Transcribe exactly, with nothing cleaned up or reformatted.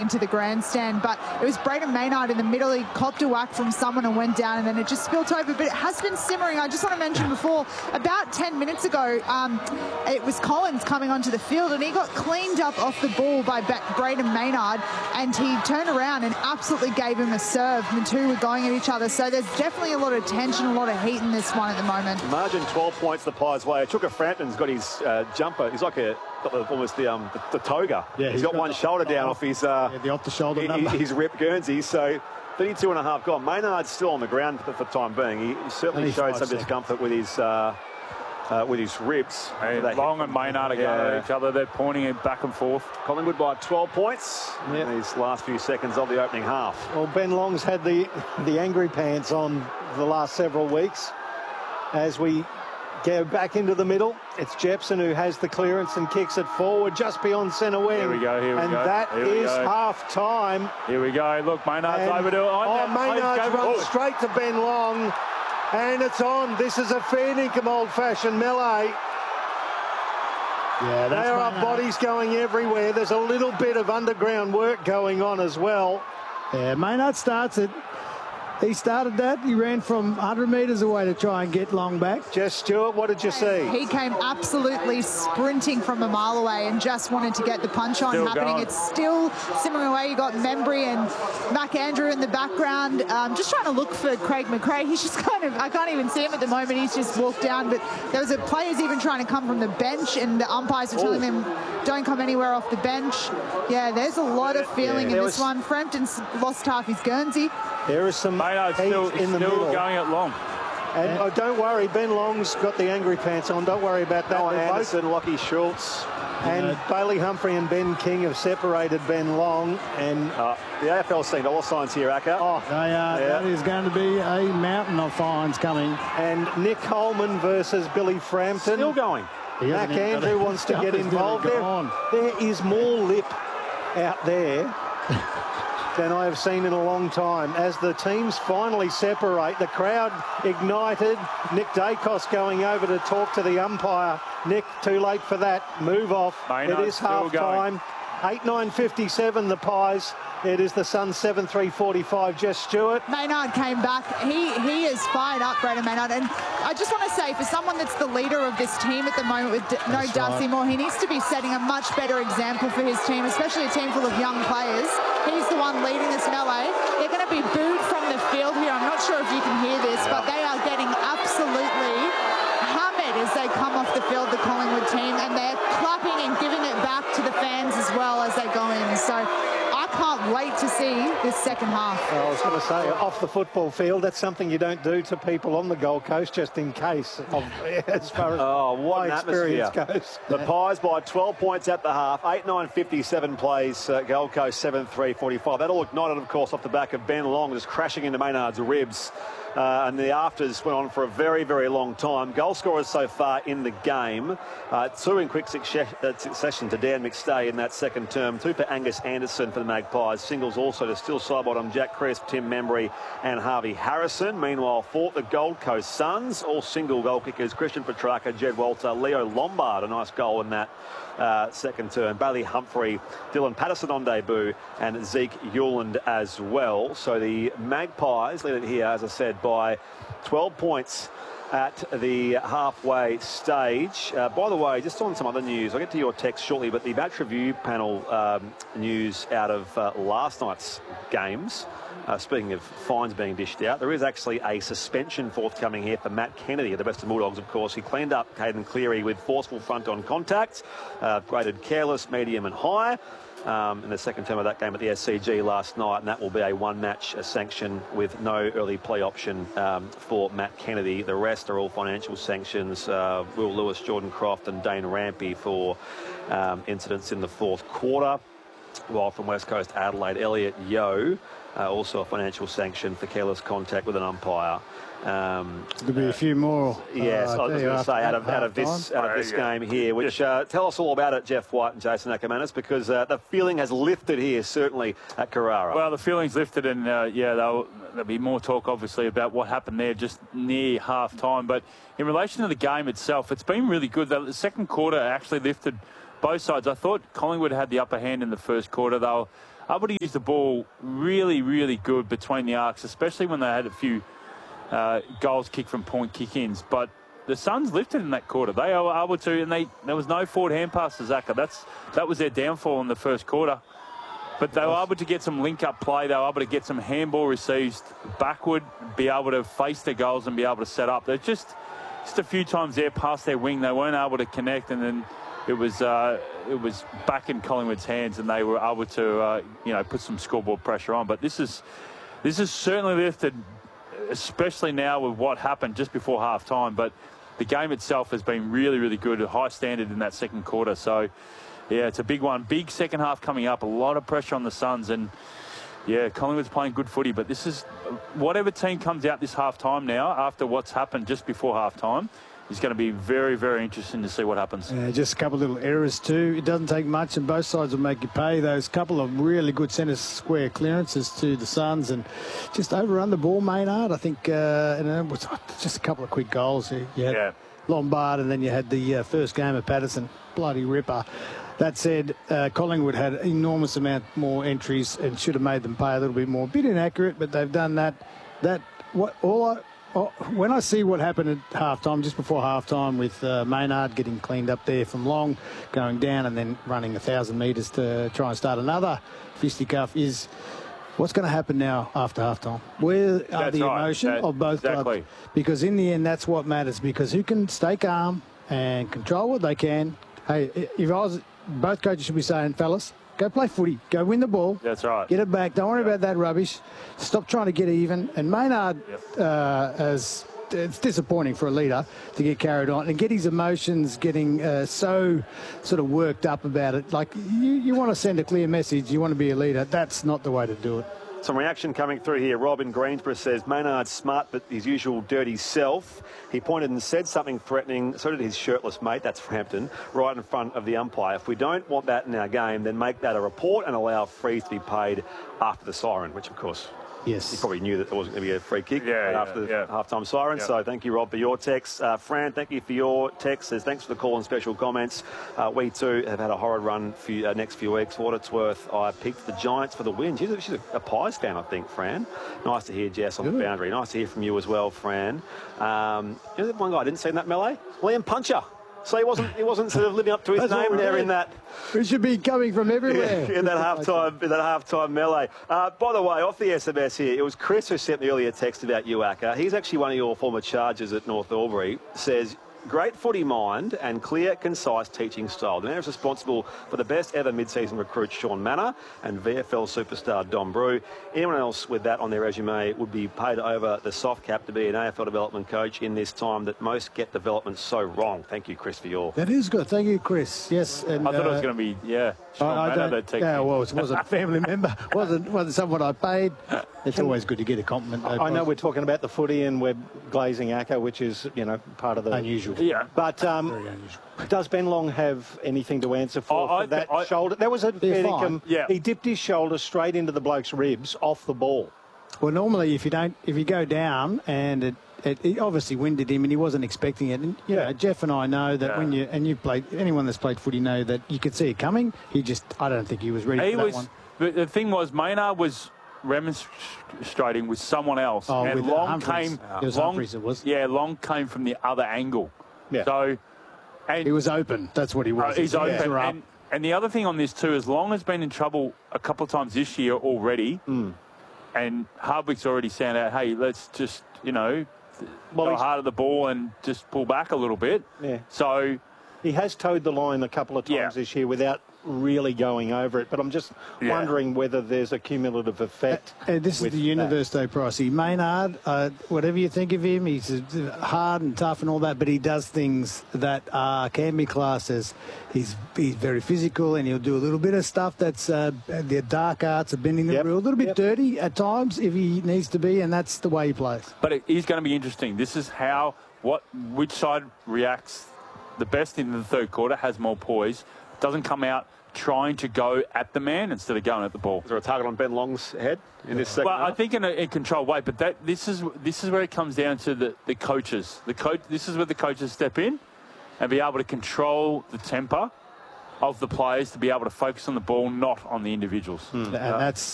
into the grandstand. But it was Brayden Maynard in the middle. He copped a whack from someone and went down, and then it just spilt over. But it has been simmering. I just want to mention before, about ten minutes ago, um, it was Collins coming onto the field, and he got cleaned up off the ball by Brayden Maynard, and he turned around and absolutely gave him a serve. The two were going at each other. So there's definitely a lot of tension, a lot of heat in this one at the moment. Margin twelve points the Pies' way. Chuka Frampton's got his uh, jumper. He's like a got the, almost the, um, the the toga. Yeah, he's, he's got, got one the, shoulder down oh, off his uh, yeah, the off the shoulder he, number. His rip Guernsey. So thirty-two and a half gone. Maynard's still on the ground for, for the time being. He, he certainly showed some discomfort with his uh, uh, with his ribs. Hey, Long and Maynard are going yeah. at each other. They're pointing it back and forth. Collingwood by twelve points yep. in these last few seconds of the opening half. Well, Ben Long's had the the angry pants on the last several weeks. As we go back into the middle, it's Jepson who has the clearance and kicks it forward just beyond centre wing. Here we go, here we and go. And that here is half time. Here we go. Look, Maynard's over to it. Oh, Maynard's run straight to Ben Long. And it's on. This is a fair dinkum old-fashioned melee. Yeah, that's there are Maynard. bodies going everywhere. There's a little bit of underground work going on as well. Yeah, Maynard starts it. He started that. He ran from one hundred metres away to try and get Long back. Jess Stewart, what did you see? He came absolutely sprinting from a mile away and just wanted to get the punch on Still happening. going. It's still simmering away. You got Membry and McAndrew in the background, um, just trying to look for Craig McRae. He's just kind of, I can't even see him at the moment. He's just walked down. But there was a players even trying to come from the bench, and the umpires were telling them, don't come anywhere off the bench. Yeah, there's a lot of feeling Yeah, in was... this one. Frampton's lost half his Guernsey. There is some Maynard's heat still, in the still middle. going at Long. And yeah. oh, don't worry, Ben Long's got the angry pants on. Don't worry about that. Noah Anderson, Lockie Schultz. And yeah. Bailey Humphrey and Ben King have separated Ben Long. And uh, the A F L's seen dollar signs here, Akka. Oh, they are, yeah. That is going to be a mountain of fines coming. And Nick Coleman versus Billy Frampton. Still going. McAndrew wants to get involved there. There is more lip out there than I have seen in a long time. As the teams finally separate, the crowd ignited. Nick Dacos going over to talk to the umpire. Nick, too late for that. Move off. Maynard's it is half time. eight nine fifty-seven, the Pies. It is the Suns seven three forty-five. Jess Stewart. Maynard came back. He he is fired up, Brayden Maynard. And I just want to say, for someone that's the leader of this team at the moment with D no Darcy right. Moore, he needs to be setting a much better example for his team, especially a team full of young players. He's the one leading this melee. They're going to be booed from the field here. I'm not sure if you can hear this, yeah. but they are getting absolutely hammered as they come off the field, the Collingwood team, and they're clapping and giving it back to the fans as well as they go in. So I can't wait to see this second half. I was going to say, off the football field, that's something you don't do to people on the Gold Coast, just in case, of, as far as oh, what my experience goes. The Pies by twelve points at the half. eight nine fifty-seven plays, uh, Gold Coast seven three forty-five. That all ignited, of course, off the back of Ben Long just crashing into Maynard's ribs. Uh, and the afters went on for a very, very long time. Goal scorers so far in the game. Uh, two in quick succession to Dan McStay in that second term. Two for Angus Anderson for the Magpies. Singles also to Still Sidebottom, Jack Crisp, Tim Membry and Harvey Harrison. Meanwhile, for the Gold Coast Suns, all single goal kickers, Christian Petrarca, Jed Walter, Leo Lombard, a nice goal in that uh, second term. Bailey Humphrey, Dylan Patterson on debut, and Zeke Hewland as well. So the Magpies lead it here, as I said, by twelve points at the halfway stage. Uh, by the way, just on some other news, I'll get to your text shortly, but the match review panel um, news out of uh, last night's games, uh, speaking of fines being dished out, there is actually a suspension forthcoming here for Matt Kennedy at the Western Bulldogs, of course. He cleaned up Caden Cleary with forceful front-on contact, uh, graded careless, medium and high. Um, in the second term of that game at the S C G last night, and that will be a one-match a sanction with no early play option um, for Matt Kennedy. The rest are all financial sanctions. Uh, Will Lewis, Jordan Croft and Dane Rampy for um, incidents in the fourth quarter. While from West Coast Adelaide, Elliot Yeo, uh, also a financial sanction for careless contact with an umpire. Um, There'll be a few more. Yes, uh, I was going to say out of, out of this out of this game here, which uh, tell us all about it, Jeff White and Jason Ackermanis, because uh, the feeling has lifted here, certainly at Carrara. Well, the feeling's lifted, and uh, yeah, there'll, there'll be more talk, obviously, about what happened there just near half time. But in relation to the game itself, it's been really good. The second quarter actually lifted both sides. I thought Collingwood had the upper hand in the first quarter. They were able to use the ball really, really good between the arcs, especially when they had a few uh, goals kicked from point kick-ins. But the Suns lifted in that quarter. They were able to, and they there was no forward hand pass to Zaka. That's that was their downfall in the first quarter. But they were able to get some link-up play. They were able to get some handball receives backward, be able to face their goals and be able to set up. There's just just a few times there past their wing, they weren't able to connect, and then it was uh, it was back in Collingwood's hands, and they were able to uh, you know put some scoreboard pressure on. But this is this is certainly lifted, especially now with what happened just before half time. But the game itself has been really, really good, a high standard in that second quarter. So, yeah, it's a big one. Big second half coming up, a lot of pressure on the Suns. And, yeah, Collingwood's playing good footy. But this is, whatever team comes out this half time now, after what's happened just before half time, is going to be very, very interesting to see what happens. Yeah, just a couple of little errors too. It doesn't take much, and both sides will make you pay. Those couple of really good centre square clearances to the Suns, and just overrun the ball, Maynard. I think, uh, and it was just a couple of quick goals. You had yeah. Lombard, and then you had the uh, first game of Patterson. Bloody ripper. That said, uh, Collingwood had an enormous amount more entries and should have made them pay a little bit more. A bit inaccurate, but they've done that. That what all I. Oh, when I see what happened at half-time, just before half-time, with uh, Maynard getting cleaned up there from long, going down and then running a thousand metres to try and start another fisticuff, is what's going to happen now after half-time? Where are That's the right. emotion that, of both exactly. clubs? Because in the end, that's what matters. Because who can stay calm and control what they can? Hey, if I was, both coaches should be saying, fellas, go play footy. Go win the ball. That's right. Get it back. Don't worry Yep. about that rubbish. Stop trying to get even. And Maynard, Yep. uh, as it's disappointing for a leader to get carried on and get his emotions getting uh, so sort of worked up about it. Like, you, you want to send a clear message. You want to be a leader. That's not the way to do it. Some reaction coming through here. Rob in Greensboro says, Maynard's smart but his usual dirty self. He pointed and said something threatening. So did his shirtless mate, that's Frampton, right in front of the umpire. If we don't want that in our game, then make that a report and allow frees to be paid after the siren, which, of course, Yes. he probably knew that there wasn't going to be a free kick Yeah, yeah, after the yeah. halftime siren. Yeah. So thank you, Rob, for your text. Uh, Fran, thank you for your text. Says thanks for the call and special comments. Uh, we too have had a horrid run for uh, next few weeks. For what it's worth, I picked the Giants for the win. She's a, she's a, a Pies fan, I think, Fran. Nice to hear Jess on Good. the boundary. Nice to hear from you as well, Fran. Um, you know that one guy I didn't see in that melee? Liam Puncher. So he wasn't he wasn't sort of living up to his That's what name we there did. in that It should be coming from everywhere. in that half-time, in that half-time melee. Uh, by the way, off the S M S here, it was Chris who sent the earlier text about you, Acker. He's actually one of your former charges at North Albury. Says, great footy mind and clear, concise teaching style. The man is responsible for the best ever mid-season recruit, Sean Manor, and V F L superstar Dom Brew. Anyone else with that on their resume would be paid over the soft cap to be an A F L development coach in this time that most get development so wrong. Thank you, Chris, for your... That is good. Thank you, Chris. Yes. And, I thought uh, it was going to be, yeah, Sean I, I Manor don't, that text yeah, me. well, it wasn't a family member. wasn't wasn't someone I paid. It's always good to get a compliment. though, I know Pos. we're talking about the footy and we're glazing Acker, which is, you know, part of the... Unusual. Yeah. But um, Very unusual. does Ben Long have anything to answer for, I- I for that thi- I- shoulder? That was a fair fine. income. Yeah. He dipped his shoulder straight into the bloke's ribs off the ball. Well, normally if you don't, if you go down and it, it, it obviously winded him and he wasn't expecting it. And you Yeah. know, Jeff and I know that Yeah. when you and you played, anyone that's played footy know that you could see it coming. He just, I don't think he was ready He for that was. one. But the thing was, Maynard was remonstrating with someone else, Oh, and with Long Humphreys. came. It was Long, Humphreys, it was. Yeah, Long came from the other angle. Yeah. So, and He was open. That's what he uh, was. he's His hands open. were up. And, and the other thing on this too is Long has been in trouble a couple of times this year already, Hmm. and Hardwick's already saying out, "Hey, let's just you know." Well, go he's- hard at the ball and just pull back a little bit. Yeah. So, He has towed the line a couple of times Yeah. this year without really going over it. But I'm just Yeah. wondering whether there's a cumulative effect. Uh, this is with the that. universe, though, Pricey. Maynard, uh, whatever you think of him, he's uh, hard and tough and all that, but he does things that uh, can be classed as he's, he's very physical, and he'll do a little bit of stuff that's uh, the dark arts of bending the Yep. rule, a little bit Yep. dirty at times if he needs to be, and that's the way he plays. but it is going to be interesting. This is how what which side reacts the best in the third quarter, has more poise, doesn't come out trying to go at the man instead of going at the ball. Is there a target on Ben Long's head in this second Well, I half? think in a in controlled way, but that this is this is where it comes down to the, the coaches. The coach. This is where the coaches step in and be able to control the temper of the players to be able to focus on the ball, not on the individuals. And that's